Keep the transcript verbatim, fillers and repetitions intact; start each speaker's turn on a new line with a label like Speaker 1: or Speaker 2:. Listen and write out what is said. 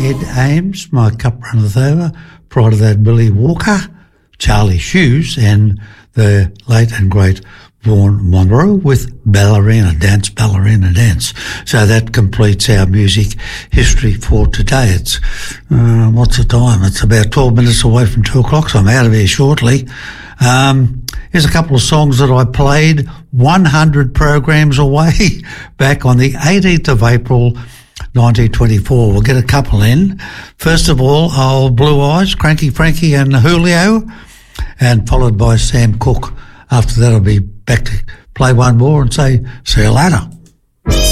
Speaker 1: Ed Ames, My Cup Runneth Over. Prior to that, Billy Walker, Charlie Shoes, and the late and great Vaughan Monroe with Ballerina Dance, Ballerina Dance. So that completes our music history for today. It's, uh, what's the time? It's about twelve minutes away from two o'clock, so I'm out of here shortly. Um, here's a couple of songs that I played one hundred programs away back on the eighteenth of April, nineteen twenty-four. We'll get a couple in. First of all, old Blue Eyes, Cranky Frankie and Julio, and followed by Sam Cooke. After that, I'll be back to play one more and say, see you later.